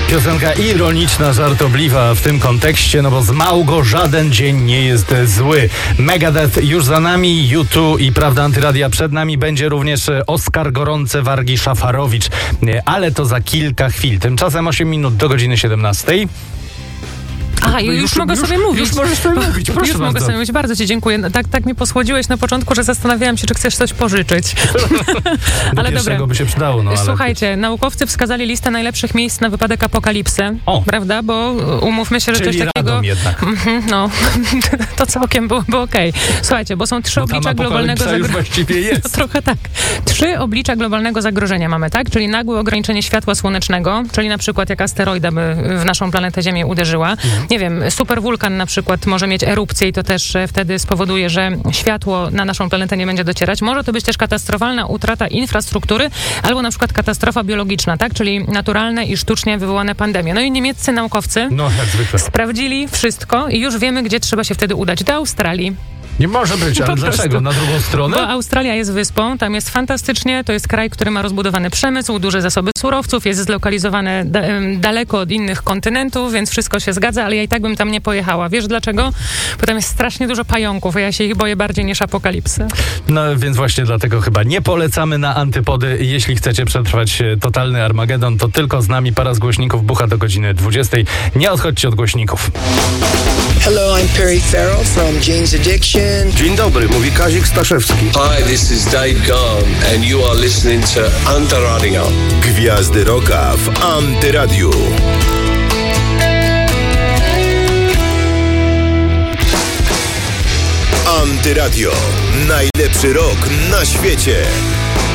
Piosenka ironiczna, żartobliwa w tym kontekście, no bo z Małgo żaden dzień nie jest zły. Megadeth już za nami, U2 i Prawda Antyradia przed nami. Będzie również Oskar Gorące Wargi Szafarowicz, ale to za kilka chwil. Tymczasem 8 minut do godziny 17. Aha, już mogę sobie mówić. Już możesz sobie mówić, proszę Już bardzo. mogę sobie mówić, bardzo ci dziękuję. Tak mi posłodziłeś na początku, że zastanawiałam się, czy chcesz coś pożyczyć. Ale dobra. By się przydało. No, ale słuchajcie, naukowcy wskazali listę najlepszych miejsc na wypadek apokalipsy. Prawda? Bo umówmy się, że czyli coś takiego... Radom jednak. No, to całkiem byłoby okej. Słuchajcie, bo są 3 oblicza globalnego zagrożenia. Właściwie jest. To trochę tak. 3 oblicza globalnego zagrożenia mamy, tak? Czyli nagłe ograniczenie światła słonecznego, czyli na przykład jak asteroida by w naszą planetę Ziemię uderzyła. Nie wiem, superwulkan na przykład może mieć erupcję i to też wtedy spowoduje, że światło na naszą planetę nie będzie docierać. Może to być też katastrofalna utrata infrastruktury albo na przykład katastrofa biologiczna, tak? Czyli naturalne i sztucznie wywołane pandemie. No i niemieccy naukowcy jak zwykle sprawdzili wszystko i już wiemy, gdzie trzeba się wtedy udać. Do Australii. Nie może być, ale dlaczego? Na drugą stronę? Bo Australia jest wyspą, tam jest fantastycznie, to jest kraj, który ma rozbudowany przemysł, duże zasoby surowców, jest zlokalizowany daleko od innych kontynentów, więc wszystko się zgadza, ale ja i tak bym tam nie pojechała. Wiesz dlaczego? Bo tam jest strasznie dużo pająków, a ja się ich boję bardziej niż apokalipsy. No więc właśnie dlatego chyba nie polecamy na antypody. Jeśli chcecie przetrwać totalny Armagedon, to tylko z nami para z głośników bucha do godziny 20. Nie odchodźcie od głośników. Hello, I'm Perry Farrell from Jane's Addiction. Dzień dobry, mówi Kazik Staszewski. Hi, this is Dave Gahan and you are listening to Antyradio. Gwiazdy Rocka w Antyradiu. Antyradio. Najlepszy rok na świecie.